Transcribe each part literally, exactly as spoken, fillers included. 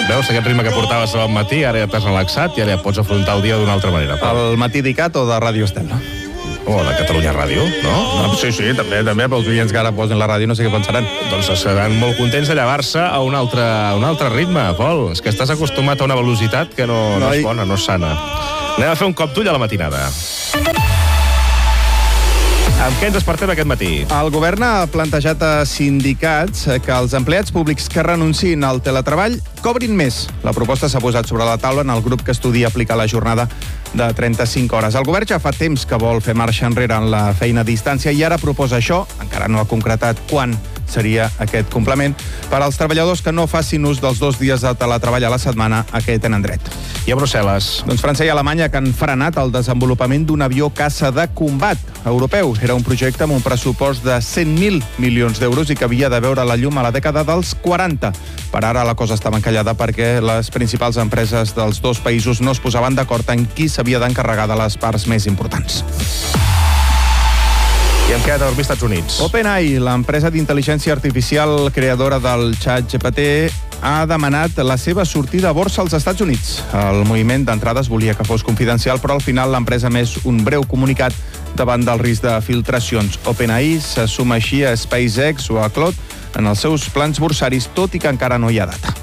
Veus, aquest ritme que portaves al matí, ara ja t'has relaxat i ara ja pots afrontar el dia d'una altra manera. El matí d'Icat o de Ràdio Estela? O de Catalunya Ràdio, no? no? Sí, sí, també, també, però els oients que ara posen la ràdio no sé què pensaran. Doncs seran molt contents de llevar-se a un altre, un altre ritme, Pol. És que estàs acostumat a una velocitat que no, no és bona, no és sana. Anem a fer un cop d'ull a la matinada. Amb què ens despertem aquest matí? El govern ha plantejat a sindicats que els empleats públics que renunciïn al teletreball cobrin més. La proposta s'ha posat sobre la taula en el grup que estudia aplicar la jornada de trenta-cinc hores. El govern ja fa temps que vol fer marxa enrere en la feina a distància i ara proposa això, encara no ha concretat quan seria aquest complement, per als treballadors que no facin ús dels dos dies de teletreball a la setmana a què tenen dret. I a Brussel·les? Doncs França i Alemanya que han frenat el desenvolupament d'un avió caça de combat europeu. Era un projecte amb un pressupost de cent mil milions d'euros i que havia de veure la llum a la dècada dels quaranta. Per ara la cosa estava encallada perquè les principals empreses dels dos països no es posaven d'acord en qui s'havia d'encarregar de les parts més importants. I hem quedat a dormir als Estats Units. OpenAI, l'empresa d'intel·ligència artificial creadora del ChatGPT, ha demanat la seva sortida a borsa als Estats Units. El moviment d'entrades volia que fos confidencial, però al final l'empresa ha emès un breu comunicat davant del risc de filtracions. OpenAI se suma així a SpaceX o a Claude en els seus plans borsaris, tot i que encara no hi ha data.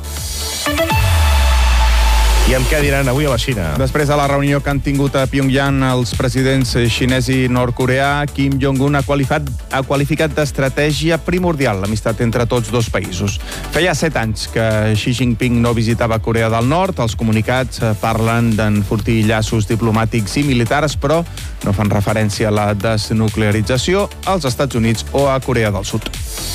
I amb què diran avui a la Xina? Després de la reunió que han tingut a Pyongyang els presidents xinès i nord-coreà, Kim Jong-un ha qualificat, ha qualificat d'estratègia primordial l'amistat entre tots dos països. Feia set anys que Xi Jinping no visitava Corea del Nord. Els comunicats parlen d'enfortir llaços diplomàtics i militars, però no fan referència a la desnuclearització als Estats Units o a Corea del Sud.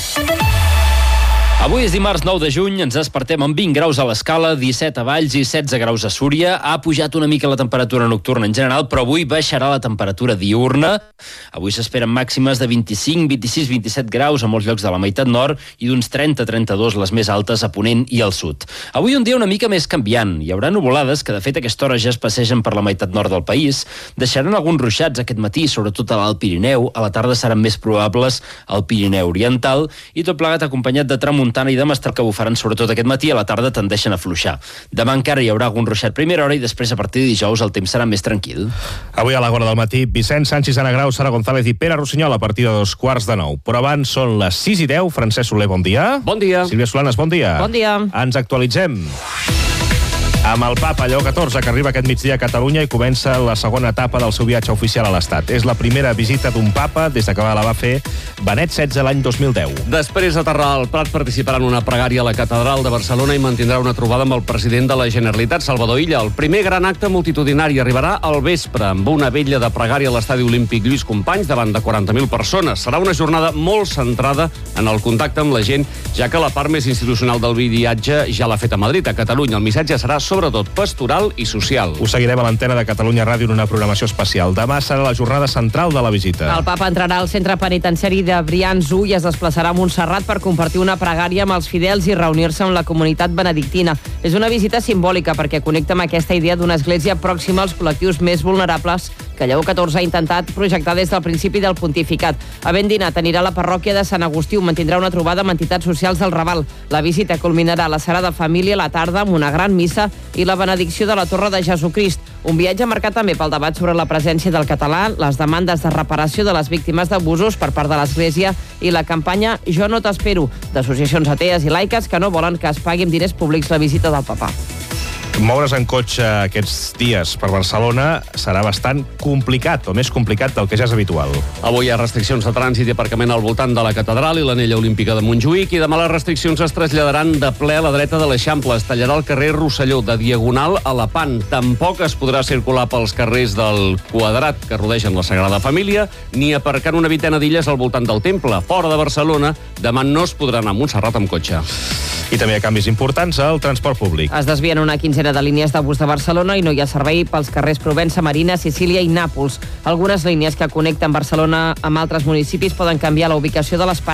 Avui és dimarts nou de juny, ens despertem amb vint graus a l'Escala, disset a Valls i setze graus a Súria. Ha pujat una mica la temperatura nocturna en general, però avui baixarà la temperatura diurna. Avui s'esperen màximes de vint-i-cinc, vint-i-sis, vint-i-set graus a molts llocs de la meitat nord i d'uns trenta a trenta-dos les més altes a Ponent i al sud. Avui un dia una mica més canviant. Hi haurà nuvolades que de fet a aquesta hora ja es passegen per la meitat nord del país. Deixaran alguns ruixats aquest matí, sobretot a l'Alt Pirineu. A la tarda seran més probables al Pirineu Oriental i tot plegat acompanyat de tramuntana i de mestral que bufaran sobretot aquest matí. A la tarda tendeixen a fluixar. Demà encara hi haurà algun ruixat primera hora i després a partir de dijous el temps serà més tranquil. Avui a la hora del matí, Vicenç Sanchis, Anna Grau, Sara González i Pere Rossinyol a partir de dos quarts de nou. Però abans són les sis i deu. Francesc Soler, bon dia. Bon dia. Sílvia Solanes, bon dia. Bon dia. Ens actualitzem amb el papa Lleó catorze, que arriba aquest migdia a Catalunya i comença la segona etapa del seu viatge oficial a l'Estat. És la primera visita d'un papa des que la va fer Benet setze l'any dos mil deu. Després d'aterrar al Prat, participarà en una pregària a la Catedral de Barcelona i mantindrà una trobada amb el president de la Generalitat, Salvador Illa. El primer gran acte multitudinari arribarà al vespre amb una vetlla de pregària a l'Estadi Olímpic Lluís Companys davant de quaranta mil persones. Serà una jornada molt centrada en el contacte amb la gent, ja que la part més institucional del viatge ja l'ha fet a Madrid. A Catalunya el missatge serà sobretot pastoral i social. Us seguirem a l'antena de Catalunya Ràdio en una programació especial. Demà serà la jornada central de la visita. El papa entrarà al centre penitenciari de Brians-u i es desplaçarà a Montserrat per compartir una pregària amb els fidels i reunir-se amb la comunitat benedictina. És una visita simbòlica perquè connecta amb aquesta idea d'una església pròxima als col·lectius més vulnerables que Lleó catorze ha intentat projectar des del principi del pontificat. Havent dinat, anirà a la parròquia de Sant Agustí, on mantindrà una trobada amb entitats socials del Raval. La visita culminarà a la Sagrada Família a la tarda amb una gran missa i la benedicció de la Torre de Jesucrist. Un viatge marcat també pel debat sobre la presència del català, les demandes de reparació de les víctimes d'abusos per part de l'Església i la campanya Jo no t'espero, d'associacions atees i laiques que no volen que es pagui amb diners públics la visita del papa. Moure's en cotxe aquests dies per Barcelona serà bastant complicat, o més complicat del que ja és habitual. Avui hi ha restriccions de trànsit i aparcament al voltant de la catedral i l'anella olímpica de Montjuïc, i demà les restriccions es traslladaran de ple a la dreta de l'Eixample. Es tallarà el carrer Rosselló de Diagonal a la Pan. Tampoc es podrà circular pels carrers del Quadrat que rodegen la Sagrada Família, ni aparcar una vintena d'illes al voltant del temple. Fora de Barcelona, demà no es podrà anar a Montserrat amb cotxe. I també hi ha canvis importants al transport públic. Es desvien una quinzena de línies de bus de Barcelona i no hi ha servei pels carrers Provença, Marina, Sicília i Nàpols. Algunes línies que connecten Barcelona amb altres municipis poden canviar la ubicació de les parades.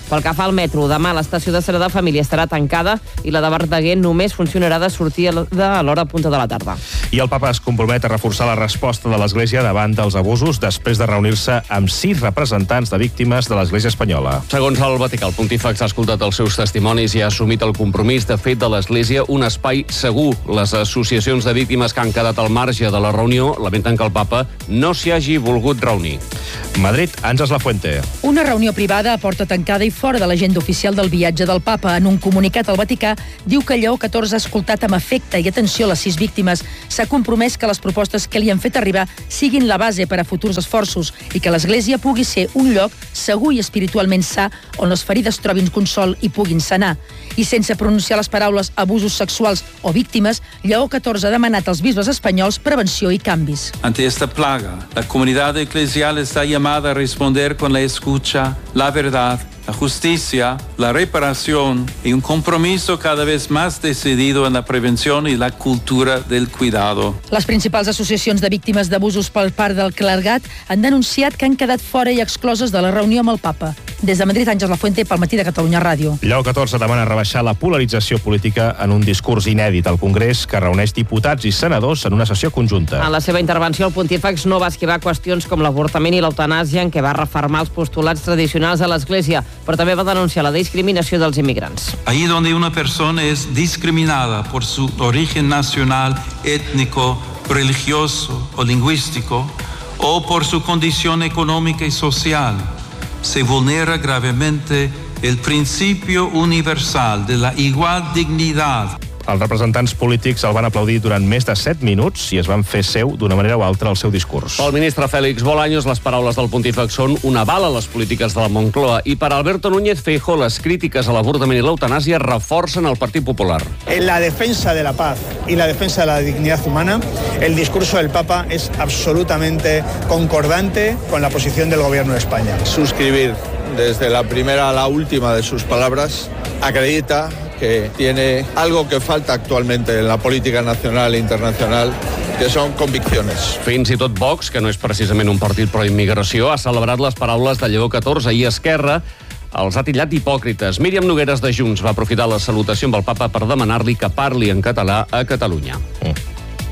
Pel que fa al metro, demà l'estació de Sagrada Família estarà tancada i la de Verdaguer només funcionarà de sortir a l'hora punta de la tarda. I el papa es compromet a reforçar la resposta de l'Església davant dels abusos després de reunir-se amb sis representants de víctimes de l'Església espanyola. Segons el Vaticà, el pontífex ha escoltat els seus testimonis i ha assumit el compromís de fer de l'Església un espai segur. Les associacions de víctimes que han quedat al marge de la reunió lamenten que el papa no s'hi hagi volgut reunir. Madrid, Àngels Lafuente. Una reunió privada a porta tancada i fora de l'agenda oficial del viatge del papa. En un comunicat al Vaticà diu que Lleó catorze ha escoltat amb afecte i atenció les sis víctimes. S'ha compromès que les propostes que li han fet arribar siguin la base per a futurs esforços i que l'Església pugui ser un lloc segur i espiritualment sa on les ferides trobin consol i puguin sanar. I sense pronunciar les paraules abusos sexuals o víctimes, Lleó catorze ha demanat als bisbes espanyols prevenció i canvis. Ante esta plaga, la comunidad eclesial está llamada a responder con la escucha, la verdad, la justicia, la reparación y un compromiso cada vez más decidido en la prevención y la cultura del cuidado. Les principals associacions de víctimes d'abusos per part del clergat han denunciat que han quedat fora i excloses de la reunió amb el papa. Des de Madrid, Àngels Lafuente, pel Matí de Catalunya Ràdio. Lleó catorze demana rebaixar la polarització política en un discurs inèdit al Congrés que reuneix diputats i senadors en una sessió conjunta. En la seva intervenció, el pontífex no va esquivar qüestions com l'avortament i l'eutanàsia, en què va refermar els postulats tradicionals de l'Església, però també va denunciar la discriminació dels immigrants. Ahí donde una persona es discriminada por su origen nacional, étnico, religioso o lingüístico, o por su condición económica y social, se vulnera gravemente el principio universal de la igual dignidad. Els representants polítics el van aplaudir durant més de set minuts i es van fer seu d'una manera o altra el seu discurs. Pel ministre Félix Bolaños, les paraules del pontífex són una bala a les polítiques de la Moncloa i per Alberto Núñez Feijóo les crítiques a l'avortament i l'eutanàsia reforcen el Partit Popular. En la defensa de la paz y la defensa de la dignidad humana, el discurso del Papa es absolutamente concordante con la posición del Gobierno de España. Suscribir desde la primera a la última de sus palabras acredita que tiene algo que falta actualmente en la política nacional e internacional, que són conviccions. Fins i tot Vox, que no és precisament un partit pro-immigració, ha celebrat les paraules de Lleó catorze i Esquerra els ha titllat hipòcrites. Míriam Nogueres de Junts va aprofitar la salutació amb el papa per demanar-li que parli en català a Catalunya. Mm.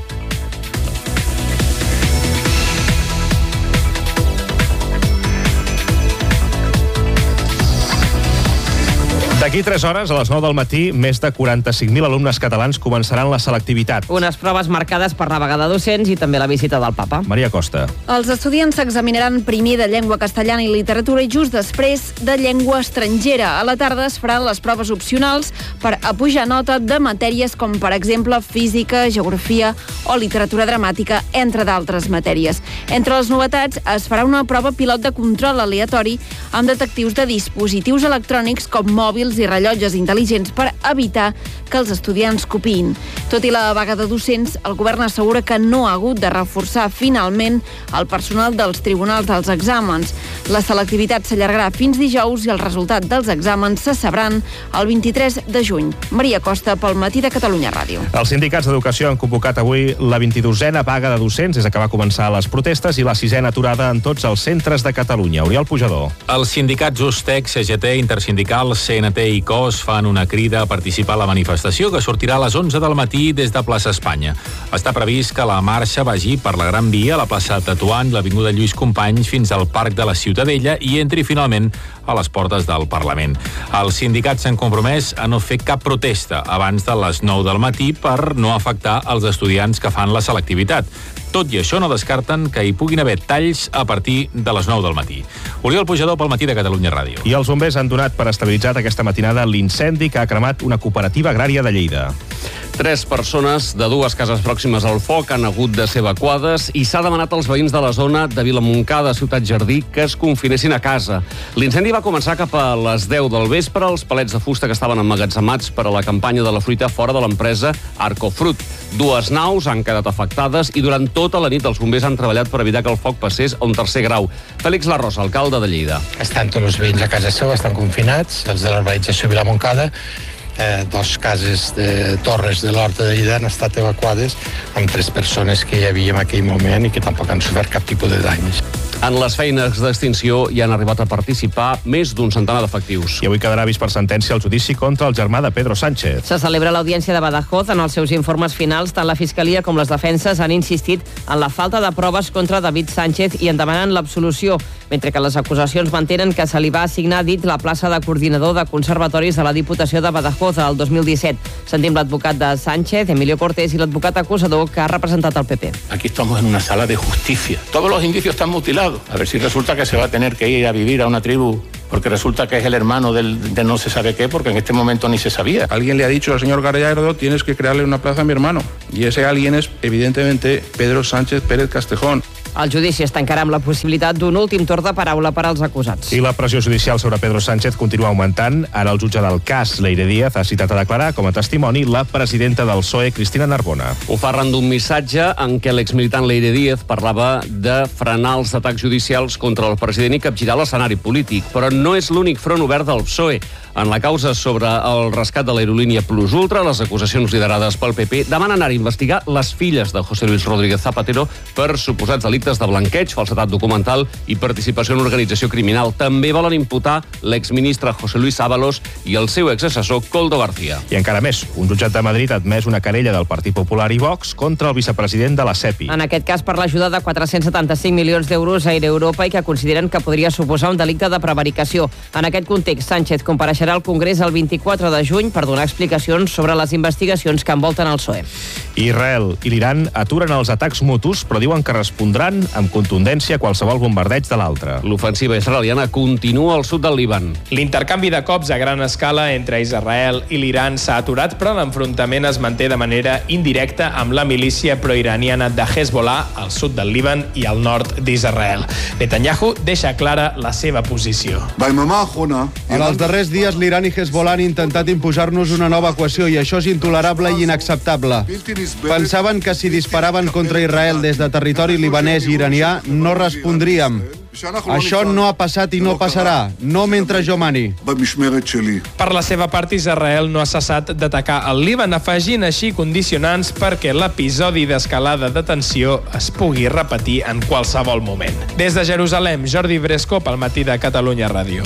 D'aquí tres hores, a les nou del matí, més de quaranta-cinc mil alumnes catalans començaran la selectivitat. Unes proves marcades per la vaga de docents i també la visita del papa. Maria Costa. Els estudiants s'examinaran primer de llengua castellana i literatura i just després de llengua estrangera. A la tarda es faran les proves opcionals per apujar nota de matèries com, per exemple, física, geografia o literatura dramàtica, entre d'altres matèries. Entre les novetats, es farà una prova pilot de control aleatori amb detectius de dispositius electrònics com mòbils i rellotges intel·ligents per evitar que els estudiants copiïn. Tot i la vaga de docents, el govern assegura que no ha hagut de reforçar finalment el personal dels tribunals dels exàmens. La selectivitat s'allargarà fins dijous i el resultat dels exàmens se sabran el vint-i-tres de juny. Maria Costa, pel Matí de Catalunya Ràdio. Els sindicats d'educació han convocat avui la vint-i-dosena vaga de docents des que va començar les protestes i la sisena aturada en tots els centres de Catalunya. Oriol Pujador. Els sindicats USTEC, C G T, Intersindical, C N T i C O S fan una crida a participar a la manifestació que sortirà a les onze del matí des de Plaça Espanya. Està previst que la marxa vagi per la Gran Via, la plaça Tetuan, l'avinguda Lluís Companys fins al Parc de la Ciutadella i entri finalment a les portes del Parlament. Els sindicats s'han compromès a no fer cap protesta abans de les nou del matí per no afectar els estudiants que fan la selectivitat. Tot i això, no descarten que hi puguin haver talls a partir de les nou del matí. Oriol Pujador, pel Matí de Catalunya Ràdio. I els bombers han donat per estabilitzat aquesta matinada l'incendi que ha cremat una cooperativa agrària de Lleida. Tres persones de dues cases pròximes al foc han hagut de ser evacuades i s'ha demanat als veïns de la zona de Vilamoncada, Ciutat Jardí, que es confinessin a casa. L'incendi va començar cap a les deu del vespre. Els palets de fusta que estaven emmagatzemats per a la campanya de la fruita fora de l'empresa Arcofrut. Dues naus han quedat afectades i durant tota la nit els bombers han treballat per evitar que el foc passés a un tercer grau. Fèlix Larrosa, alcalde de Lleida. Estan tots els veïns a casa seva, estan confinats, els de l'urbanització Vilamoncada. Eh, dos cases de torres de l'Horta de Lleida han estat evacuades amb tres persones que hi havia en aquell moment i que tampoc han sofert cap tipus de danys. En les feines d'extinció hi han arribat a participar més d'un centenar d'efectius. I avui quedarà vist per sentència el judici contra el germà de Pedro Sánchez. Se celebra l'audiència de Badajoz. En els seus informes finals, tant la Fiscalia com les defenses han insistit en la falta de proves contra David Sánchez i en demanen l'absolució, mentre que les acusacions mantenen que se li va assignar dit la plaça de coordinador de conservatoris de la Diputació de Badajoz el dos mil disset. Sentim l'advocat de Sánchez, Emilio Cortés, i l'advocat acusador que ha representat el P P. Aquí estamos en una sala de justicia. Todos los indicios están mutilados. A ver si resulta que se va a tener que ir a vivir a una tribu porque resulta que es el hermano del, de no se sabe qué, porque en este momento ni se sabía. Alguien le ha dicho al señor Gallardo, tienes que crearle una plaza a mi hermano. Y ese alguien es, evidentemente, Pedro Sánchez Pérez Castejón. El judici es tancarà amb la possibilitat d'un últim torn de paraula per als acusats. I la pressió judicial sobre Pedro Sánchez continua augmentant. Ara el jutge del cas, Leire Díaz, ha citat a declarar com a testimoni la presidenta del P S O E, Cristina Narbona. Ho fa arran d'un missatge en què l'exmilitant Leire Díaz parlava de frenar els atacs judicials contra el president i capgirar l'escenari polític. Però no és l'únic front obert del P S O E. En la causa sobre el rescat de l'aerolínia Plus Ultra, les acusacions liderades pel P P demanen ara investigar les filles de José Luis Rodríguez Zapatero per suposats delictes de blanqueig, falsedat documental i participació en organització criminal. També volen imputar l'exministre José Luis Ábalos i el seu exassessor Koldo García. I encara més, un jutjat de Madrid ha admès una querella del Partit Popular i Vox contra el vicepresident de la SEPI. En aquest cas, per l'ajuda de quatre-cents setanta-cinc milions d'euros a Air Europa i que consideren que podria suposar un delicte de prevaricació. En aquest context, Sánchez compareixerà al Congrés el vint-i-quatre de juny per donar explicacions sobre les investigacions que envolten el P S O E. Israel i l'Iran aturen els atacs mutus, però diuen que respondran amb contundència a qualsevol bombardeig de l'altre. L'ofensiva israeliana continua al sud del Líban. L'intercanvi de cops a gran escala entre Israel i l'Iran s'ha aturat, però l'enfrontament es manté de manera indirecta amb la milícia proiraniana de Hezbollah al sud del Líban i al nord d'Israel. Netanyahu deixa clara la seva posició. En els darrers dies, l'Iran i Hezbollah han intentat imposar-nos una nova equació i això és intolerable i inacceptable. Pensaven que si disparaven contra Israel des de territori libanès i iranià no respondríem. Això no ha passat i no passarà, no mentre jo mani. Per la seva part, Israel no ha cessat d'atacar el Líban, afegint així condicionants perquè l'episodi d'escalada de tensió es pugui repetir en qualsevol moment. Des de Jerusalem, Jordi Bresco, pel Matí de Catalunya Ràdio.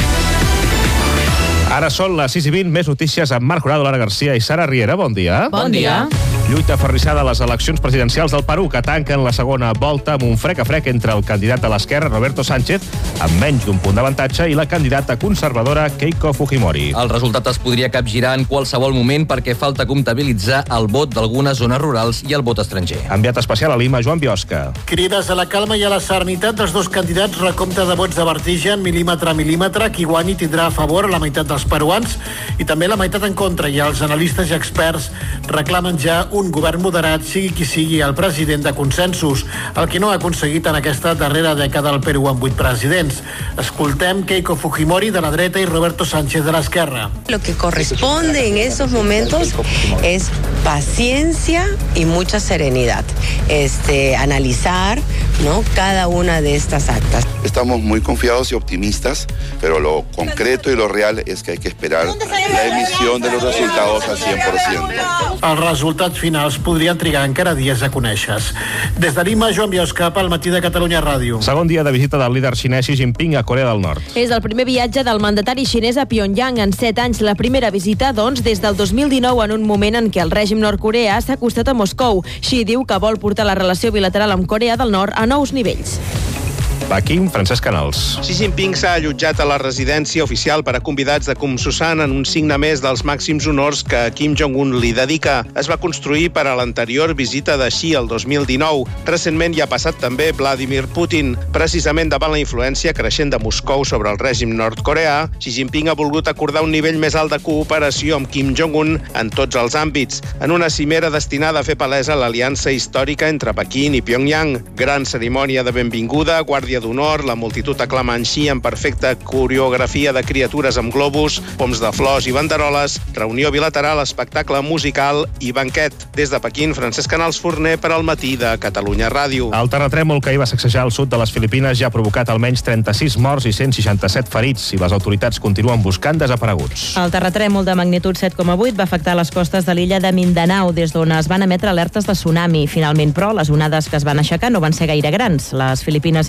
Ara són les sis i vint, més notícies amb Marc Jurado, Lara Garcia i Sara Riera. Bon dia. Bon dia. Lluita ferrissada a les eleccions presidencials del Perú, que tanquen la segona volta amb un frec a frec entre el candidat de l'esquerra, Roberto Sánchez, amb menys d'un punt d'avantatge, i la candidata conservadora, Keiko Fujimori. El resultat es podria capgirar en qualsevol moment perquè falta comptabilitzar el vot d'algunes zones rurals i el vot estranger. Enviat especial a Lima, Joan Biosca. Crides a la calma i a la serenitat dels dos candidats, recompte de vots de vertigen, mil·límetre a mil·límetre. Qui guanyi tindrà a favor la meitat dels peruans i també la meitat en contra, i els analistes i experts reclamen ja un govern moderat, sigui qui sigui el president de consensos, el que no ha aconseguit en aquesta darrera dècada al Perú amb vuit presidents. Escoltem Keiko Fujimori de la dreta y Roberto Sánchez de la izquierda. Lo que corresponde en esos momentos es paciencia y mucha serenidad. Este, analizar, ¿no?, cada una de estas actas. Estamos muy confiados y optimistas, pero lo concreto y lo real es que hay que esperar la emisión de los resultados al cent per cent. Els resultats finals podrien trigar encara dies a conèixer. Des de Lima, Joan Biosca, pel Matí de Catalunya Ràdio. Segon dia de visita del líder xinès Xi Jinping a Corea del Nord. És el primer viatge del mandatari xinès a Pyongyang en set anys. La primera visita, doncs, des del dos mil dinou, en un moment en què el règim nord-coreà s'ha acostat a Moscou. Xi diu que vol portar la relació bilateral amb Corea del Nord a nous nivells. Pequín, Francesc Canals. Xi Jinping s'ha allotjat a la residència oficial per a convidats de Kumsusan en un signe més dels màxims honors que Kim Jong-un li dedica. Es va construir per a l'anterior visita de Xi el dos mil dinou. Recentment hi ha passat també Vladimir Putin. Precisament davant la influència creixent de Moscou sobre el règim nord-coreà, Xi Jinping ha volgut acordar un nivell més alt de cooperació amb Kim Jong-un en tots els àmbits, en una cimera destinada a fer palesa l'aliança històrica entre Pequín i Pyongyang. Gran cerimònia de benvinguda, guàrdia d'honor, la multitud aclamant Xi en perfecta coreografia de criatures amb globus, poms de flors i banderoles, reunió bilateral, espectacle musical i banquet. Des de Pequín, Francesc Canals Forner per al Matí de Catalunya Ràdio. El terratrèmol que hi va sacsejar al sud de les Filipines ja ha provocat almenys trenta-sis morts i cent seixanta-set ferits, i les autoritats continuen buscant desapareguts. El terratrèmol de magnitud set coma vuit va afectar les costes de l'illa de Mindanao, des d'on es van emetre alertes de tsunami. Finalment, però, les onades que es van aixecar no van ser gaire grans. Les Filipines i Indonèsia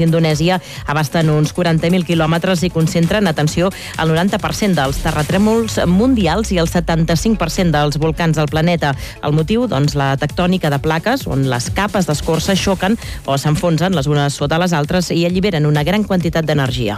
travessia abasten uns quaranta mil quilòmetres i concentren, atenció, el noranta per cent dels terratrèmols mundials i el setanta-cinc per cent dels volcans del planeta. El motiu, doncs, la tectònica de plaques, on les capes d'escorça xoquen o s'enfonsen les unes sota les altres i alliberen una gran quantitat d'energia.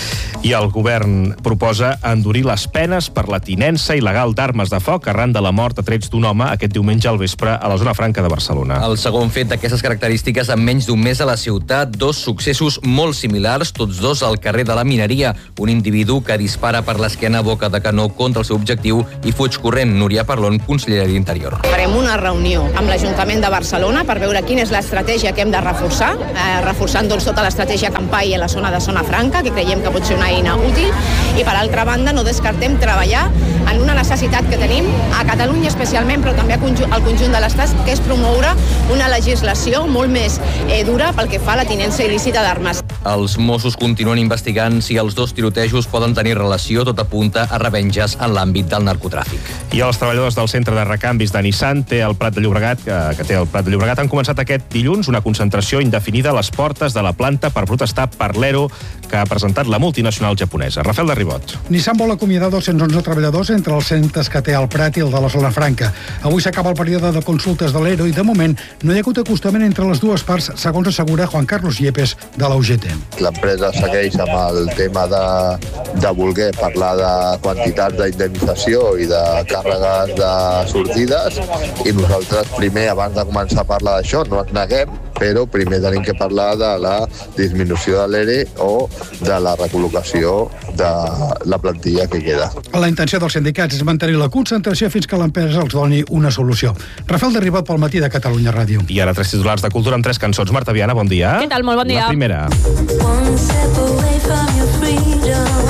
I el govern proposa endurir les penes per la tinença il·legal d'armes de foc arran de la mort a trets d'un home aquest diumenge al vespre a la zona franca de Barcelona. El segon fet d'aquestes característiques en menys d'un mes a la ciutat, dos successos molt similars, tots dos al carrer de la Mineria. Un individu que dispara per l'esquena boca de canó contra el seu objectiu i fuig corrent. Núria Parlon, consellera d'Interior. Farem una reunió amb l'Ajuntament de Barcelona per veure quina és l'estratègia que hem de reforçar, eh, reforçant doncs, tota l'estratègia Campai a la zona de Zona Franca, que creiem que pot ser una eina útil, i per altra banda no descartem treballar en una necessitat que tenim a Catalunya especialment, però també al conjunt de l'Estat, que és promoure una legislació molt més eh, dura pel que fa a la tinença il·lícita d'armes. Els Mossos continuen investigant si els dos tirotejos poden tenir relació, tot apunta a revenges en l'àmbit del narcotràfic. I els treballadors del centre de recanvis de Nissan té el Prat de Llobregat, que, que té el Prat de Llobregat, han començat aquest dilluns una concentració indefinida a les portes de la planta per protestar per l'E R O que ha presentat la multinacional japonesa. Rafael de Ribot. Nissan vol acomiadar dos-cents onze treballadors entre els centres que té el Prat i el de la Zona Franca. Avui s'acaba el període de consultes de l'E R O i, de moment, no hi ha hagut acostament entre les dues parts, segons assegura Juan Carlos Yepes, de la U G T. L'empresa segueix amb el tema de, de voler parlar de quantitats d'indemnització i de càrregues de sortides, i nosaltres primer, abans de començar a parlar d'això, no ens neguem, però primer tenim que parlar de la disminució de l'E R E o de la recol·locació de la plantilla que queda. La intenció dels sindicats és mantenir la concentració fins que l'empresa els doni una solució. Rafael de Ribot pel matí de Catalunya Ràdio. I ara tres titulars de cultura amb tres cançons. Marta Viana, bon dia. Què tal? Molt bon dia. La primera. One step away from your freedom,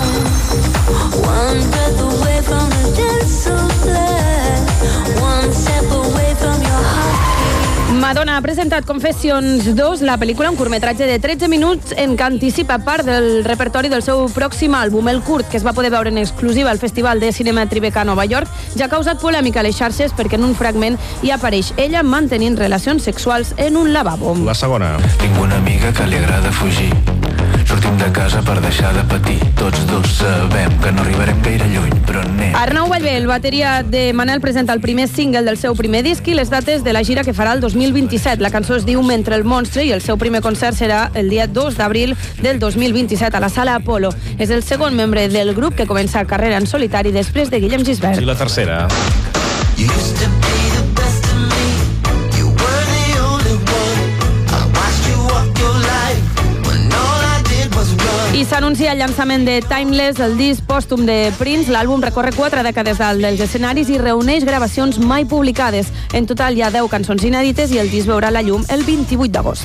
one breath away from the desert flag, one step away from your heart. Madonna ha presentat Confessions dos, la pel·lícula, un curtmetratge de tretze minuts en què anticipa part del repertori del seu pròxim àlbum. El curt, que es va poder veure en exclusiva al Festival de Cinema Tribeca a Nova York, ja ha causat polèmica a les xarxes perquè en un fragment hi apareix ella mantenint relacions sexuals en un lavabo. La segona. Tinc una amiga que li agrada fugir. Sortim de casa per deixar de patir. Tots dos sabem que no arribarem gaire lluny, però anem. Arnau Ballbé, el bateria de Manel, presenta el primer single del seu primer disc i les dates de la gira que farà el dos mil vint-i-set. La cançó es diu Mentre el monstre i el seu primer concert serà el dia dos d'abril del dos mil vint-i-set a la Sala Apolo. És el segon membre del grup que comença carrera en solitari després de Guillem Gisbert. I la tercera. I s'anuncia el llançament de Timeless, el disc pòstum de Prince. L'àlbum recorre quatre dècades dels escenaris i reuneix gravacions mai publicades. En total hi ha deu cançons inèdites i el disc veurà la llum el vint-i-vuit d'agost.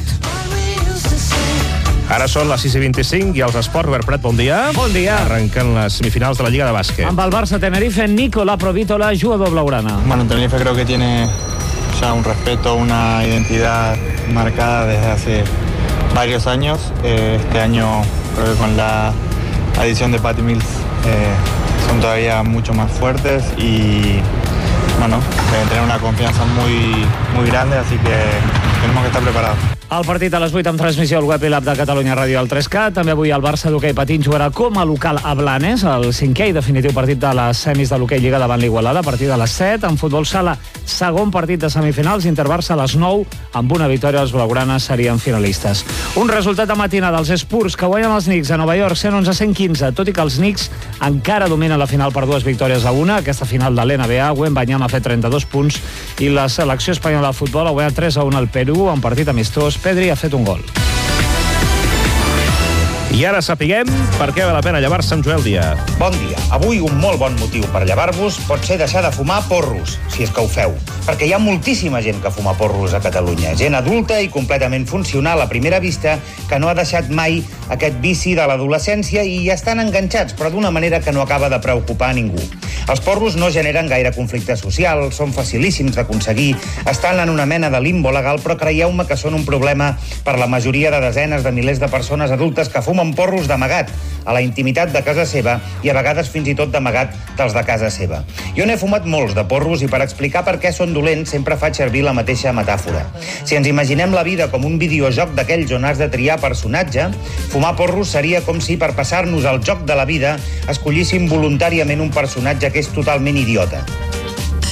Ara són les sis i vint-i-cinc i els esports. Robert Prat, bon dia. Bon dia. Arrenquen les semifinals de la Lliga de Bàsquet. Amb el Barça Tenerife, Nicola Provítola, jugador blaugrana. Bueno, Tenerife creo que tiene ya un respeto, una identidad marcada desde hace varios años. Eh, este año creo que con la adición de Patty Mills eh, son todavía mucho más fuertes y bueno, deben tener una confianza muy, muy grande, así que tenemos que estar preparados. El partit a les vuit amb transmissió al web i l'app de Catalunya Ràdio al tres K. També avui el Barça d'hoquei patins jugarà com a local a Blanes, el cinquè i definitiu partit de les semis de l'hoquei Lliga davant l'Igualada, a partir de les set. En futbol sala, segon partit de semifinals, Inter-Barça a les nou. Amb una victòria, els blaugranes serien finalistes. Un resultat de matina dels Spurs, que guanyen els Knicks a Nova York, cent onze a cent quinze, tot i que els Knicks encara dominen la final per dues victòries a una. Aquesta final de l'N B A, Wembanyama ha fet trenta-dos punts i la selecció espanyola de futbol ha guanyat tres a un al Perú en partit amistós. Pedri ha fet un gol. I ara sapiguem per què val la pena llevar-se amb Joel Dia. Bon dia. Avui un molt bon motiu per llevar-vos pot ser deixar de fumar porros, si és que ho feu. Perquè hi ha moltíssima gent que fuma porros a Catalunya. Gent adulta i completament funcional a primera vista que no ha deixat mai aquest vici de l'adolescència i hi estan enganxats, però d'una manera que no acaba de preocupar a ningú. Els porros no generen gaire conflicte social, són facilíssims d'aconseguir, estan en una mena de limbo legal, però creieu-me que són un problema per la majoria de desenes de milers de persones adultes que fumen porros d'amagat, a la intimitat de casa seva i a vegades fins i tot d'amagat dels de casa seva. Jo n'he fumat molts de porros i per explicar per què són dolents sempre faig servir la mateixa metàfora. Si ens imaginem la vida com un videojoc d'aquells on has de triar personatge, fumar porros seria com si per passar-nos al joc de la vida escollíssim voluntàriament un personatge que és totalment idiota.